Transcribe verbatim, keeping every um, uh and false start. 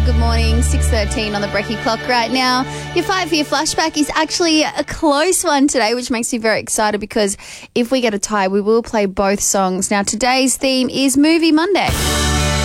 Good morning, six thirteen on the Brekkie clock right now. Your five-year flashback is actually a close one today, which makes me very excited because if we get a tie, we will play both songs. Now, today's theme is Movie Monday.